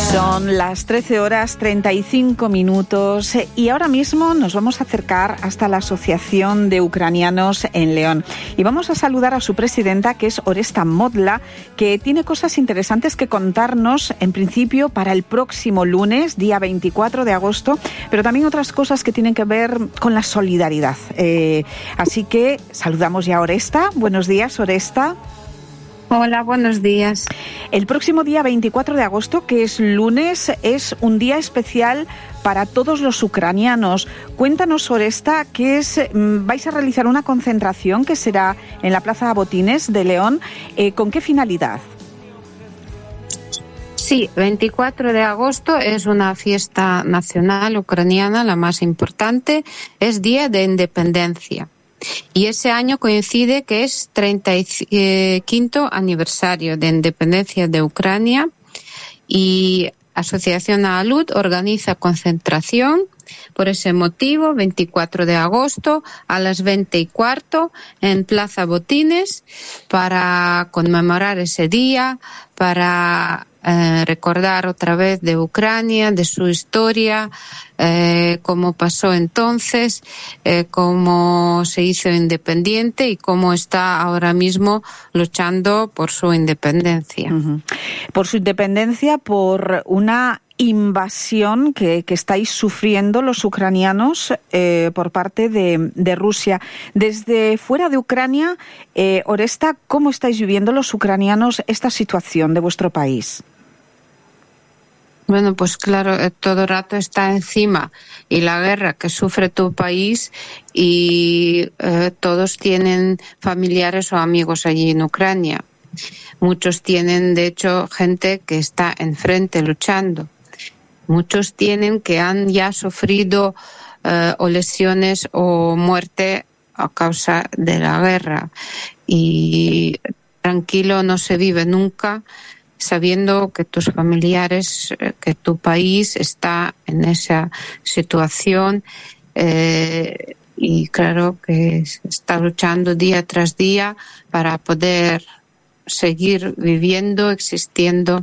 Son las 13:35 y ahora mismo nos vamos a acercar hasta la Asociación de Ucranianos en León. Y vamos a saludar a su presidenta, que es Oresta Modla, que tiene cosas interesantes que contarnos, en principio, para el próximo lunes, día 24 de agosto, pero también otras cosas que tienen que ver con la solidaridad. Así que saludamos ya a Oresta. Buenos días, Oresta. Hola, buenos días. El próximo día 24 de agosto, que es lunes, es un día especial para todos los ucranianos. Cuéntanos, Oresta, vais a realizar una concentración que será en la Plaza Botines de León. ¿Con qué finalidad? Sí, 24 de agosto es una fiesta nacional ucraniana, la más importante. Es Día de Independencia. Y ese año coincide que es 35 aniversario de independencia de Ucrania y Asociación Alud organiza concentración por ese motivo, 24 de agosto a las 20:15 en Plaza Botines para conmemorar ese día, para recordar otra vez de Ucrania, de su historia, cómo pasó entonces, cómo se hizo independiente y cómo está ahora mismo luchando por su independencia. Uh-huh. Por su independencia, por una invasión que estáis sufriendo los ucranianos por parte de Rusia. Desde fuera de Ucrania, Oresta, ¿cómo estáis viviendo los ucranianos esta situación de vuestro país? Bueno, pues claro, todo el rato está encima y la guerra que sufre tu país y todos tienen familiares o amigos allí en Ucrania. Muchos tienen, de hecho, gente que está enfrente luchando. Muchos tienen que han ya sufrido o lesiones o muerte a causa de la guerra. Y tranquilo no se vive nunca sabiendo que tus familiares, que tu país está en esa situación y claro que está luchando día tras día para poder seguir viviendo, existiendo.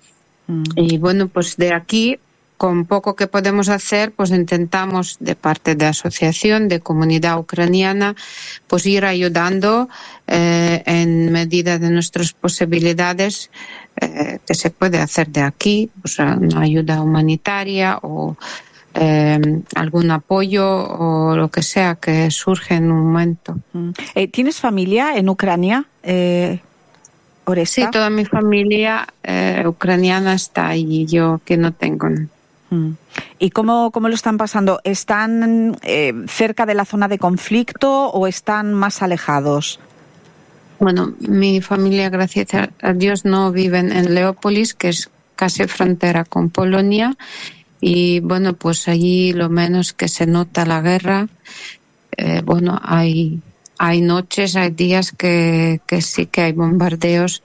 Y bueno, pues de aquí, con poco que podemos hacer, pues intentamos de parte de asociación, de comunidad ucraniana, pues ir ayudando en medida de nuestras posibilidades que se puede hacer de aquí, pues una ayuda humanitaria o algún apoyo o lo que sea que surge en un momento. ¿Tienes familia en Ucrania, Oresta? Sí, toda mi familia ucraniana está allí, yo que no tengo. ¿Y cómo lo están pasando? ¿Están cerca de la zona de conflicto o están más alejados? Bueno, mi familia, gracias a Dios, no viven en Leópolis, que es casi frontera con Polonia. Y bueno, pues allí lo menos que se nota la guerra. Bueno, hay noches, hay días que sí que hay bombardeos,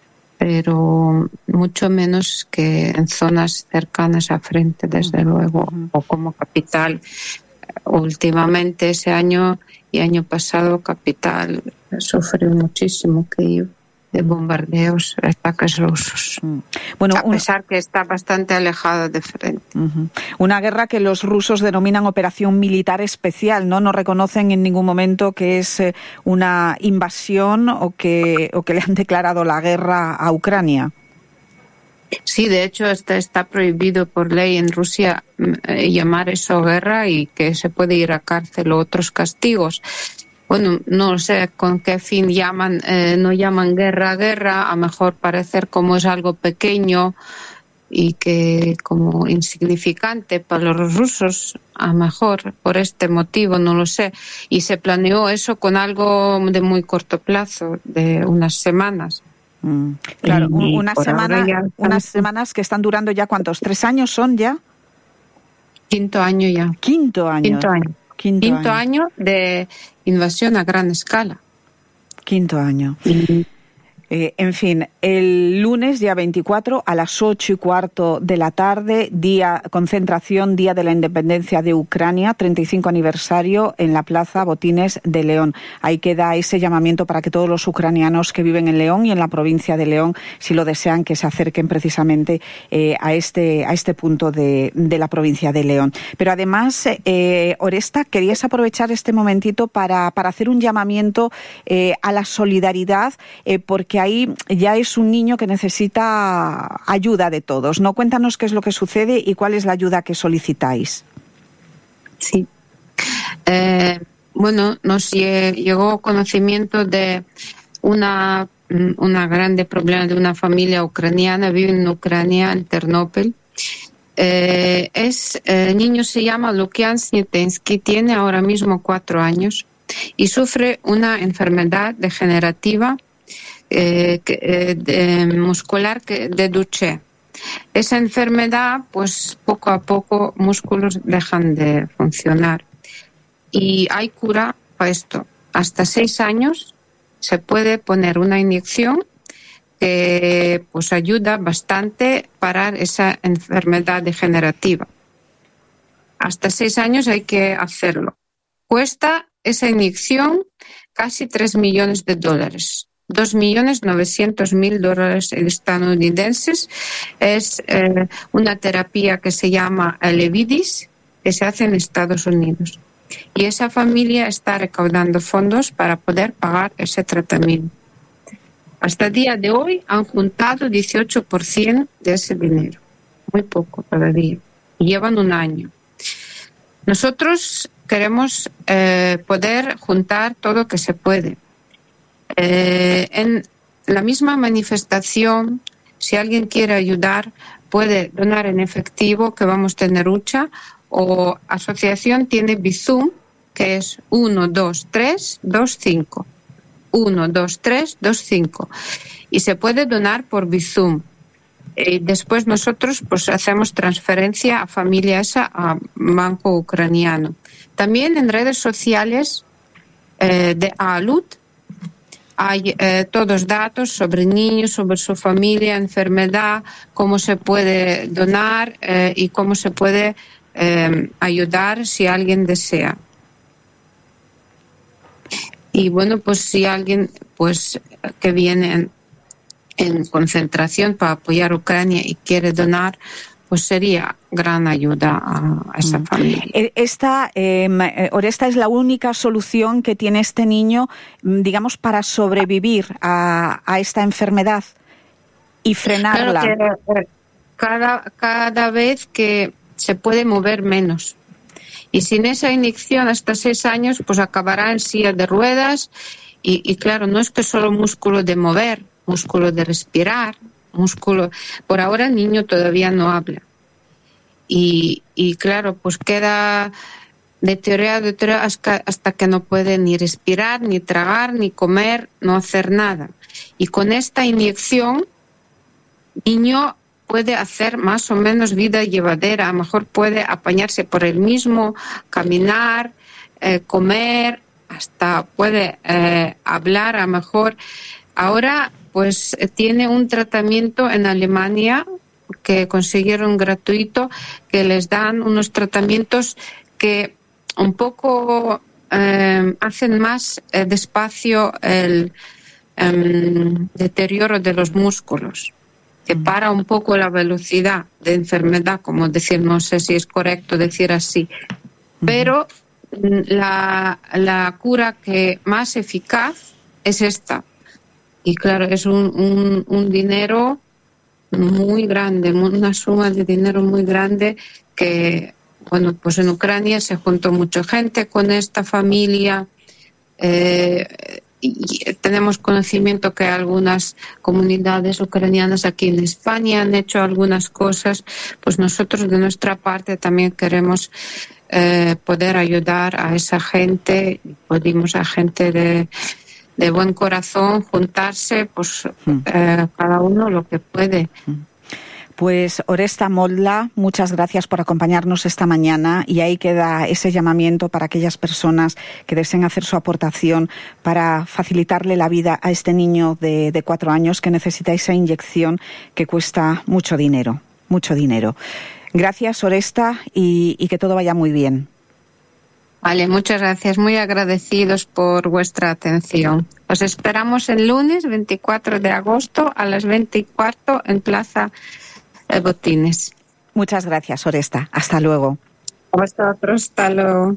pero mucho menos que en zonas cercanas a frente, desde luego, o como capital. Últimamente, ese año y año pasado, capital sufrió muchísimo de bombardeos, ataques rusos. Bueno, a pesar que está bastante alejado de frente. Una guerra que los rusos denominan operación militar especial, ¿no? No reconocen en ningún momento que es una invasión o que le han declarado la guerra a Ucrania. Sí, de hecho está prohibido por ley en Rusia llamar eso guerra y que se puede ir a cárcel o otros castigos. Bueno, no sé con qué fin no llaman guerra a guerra, a mejor parecer como es algo pequeño y que como insignificante para los rusos, a mejor por este motivo, no lo sé. Y se planeó eso con algo de muy corto plazo, de unas semanas. Claro, unas semanas que están durando ya, ¿cuántos? ¿3 años son ya? Quinto año ya. Quinto año de invasión a gran escala. Quinto año. En fin, el lunes, día 24, a las 8:15 de la tarde, concentración, Día de la Independencia de Ucrania, 35 aniversario en la Plaza Botines de León. Ahí queda ese llamamiento para que todos los ucranianos que viven en León y en la provincia de León, si lo desean, que se acerquen precisamente a este punto de la provincia de León. Pero además, Oresta, querías aprovechar este momentito para hacer un llamamiento a la solidaridad, porque ahí ya es un niño que necesita ayuda de todos, ¿no? Cuéntanos qué es lo que sucede y cuál es la ayuda que solicitáis. Sí. Bueno, nos llegó conocimiento de una grande problema de una familia ucraniana, vive en Ucrania, en Ternópil. El niño se llama Lukian Snitensky, tiene ahora mismo 4 años y sufre una enfermedad degenerativa muscular de Duchenne. Esa enfermedad, pues poco a poco músculos dejan de funcionar y hay cura para esto. Hasta 6 años se puede poner una inyección que pues ayuda bastante a parar esa enfermedad degenerativa. Hasta 6 años hay que hacerlo. Cuesta esa inyección casi $3 millones, $2.900.000 estadounidenses. Es una terapia que se llama Elevidys, que se hace en Estados Unidos. Y esa familia está recaudando fondos para poder pagar ese tratamiento. Hasta el día de hoy han juntado 18% de ese dinero. Muy poco todavía. Y llevan 1 año. Nosotros queremos poder juntar todo lo que se puede. En la misma manifestación, si alguien quiere ayudar, puede donar en efectivo, que vamos a tener hucha, o asociación tiene Bizum, que es 12325. 12325. Y se puede donar por Bizum. Después nosotros pues hacemos transferencia a familia esa, a Banco Ucraniano. También en redes sociales de ALUT hay todos datos sobre niños, sobre su familia, enfermedad, cómo se puede donar y cómo se puede ayudar si alguien desea. Y bueno, pues si alguien pues que viene en concentración para apoyar a Ucrania y quiere donar, pues sería gran ayuda a esa familia. Oresta, es la única solución que tiene este niño, digamos, para sobrevivir a esta enfermedad y frenarla. Claro que cada vez que se puede mover menos. Y sin esa inyección hasta 6 años, pues acabará en silla de ruedas. Y claro, no es que solo músculo de mover, músculo de respirar, músculo. Por ahora el niño todavía no habla. Y claro, pues queda deteriorado hasta que no puede ni respirar, ni tragar, ni comer, no hacer nada. Y con esta inyección, el niño puede hacer más o menos vida llevadera, a lo mejor puede apañarse por él mismo, caminar, comer, hasta puede hablar a lo mejor. Ahora pues tiene un tratamiento en Alemania que consiguieron gratuito, que les dan unos tratamientos que un poco hacen más despacio el deterioro de los músculos, que para un poco la velocidad de enfermedad, como decir, no sé si es correcto decir así, pero la cura que más eficaz es esta. Y claro, es un dinero muy grande, una suma de dinero muy grande que, bueno, pues en Ucrania se juntó mucha gente con esta familia. Y tenemos conocimiento que algunas comunidades ucranianas aquí en España han hecho algunas cosas. Pues nosotros de nuestra parte también queremos poder ayudar a esa gente, pedimos a gente de buen corazón juntarse, pues cada uno lo que puede. Pues Oresta Modla, muchas gracias por acompañarnos esta mañana, y ahí queda ese llamamiento para aquellas personas que deseen hacer su aportación para facilitarle la vida a este niño de 4 años que necesita esa inyección que cuesta mucho dinero, mucho dinero. Gracias, Oresta, y que todo vaya muy bien. Vale, muchas gracias. Muy agradecidos por vuestra atención. Os esperamos el lunes 24 de agosto a las 20:15 en Plaza Botines. Muchas gracias, Oresta. Hasta luego. A vosotros, hasta luego.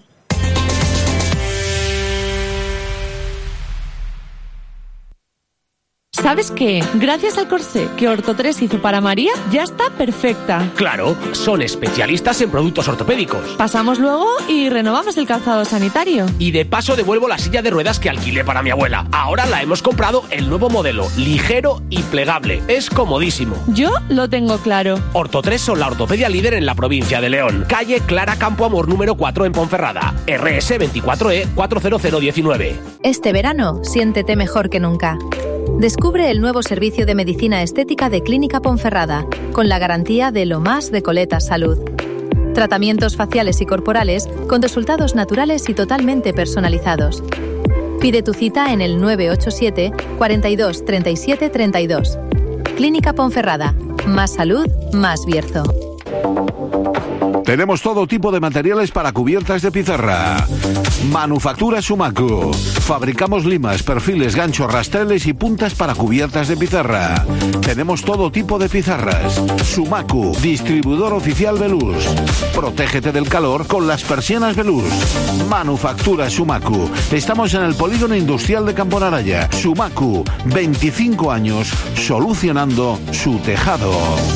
¿Sabes qué? Gracias al corsé que Orto3 hizo para María, ya está perfecta. Claro, son especialistas en productos ortopédicos. Pasamos luego y renovamos el calzado sanitario. Y de paso devuelvo la silla de ruedas que alquilé para mi abuela. Ahora la hemos comprado el nuevo modelo, ligero y plegable. Es comodísimo. Yo lo tengo claro. Orto3 son la ortopedia líder en la provincia de León. Calle Clara Campo Amor número 4 en Ponferrada. RS 24E 40019. Este verano, siéntete mejor que nunca. Descubre el nuevo servicio de medicina estética de Clínica Ponferrada, con la garantía de lo más de Coletas Salud. Tratamientos faciales y corporales con resultados naturales y totalmente personalizados. Pide tu cita en el 987 42 37 32. Clínica Ponferrada. Más salud, más Bierzo. Tenemos todo tipo de materiales para cubiertas de pizarra. Manufactura Sumacu. Fabricamos limas, perfiles, ganchos, rastreles y puntas para cubiertas de pizarra. Tenemos todo tipo de pizarras. Sumacu, distribuidor oficial Veluz. Protégete del calor con las persianas Veluz. Manufactura Sumacu. Estamos en el Polígono Industrial de Campo Naraya. Sumacu, 25 años solucionando su tejado.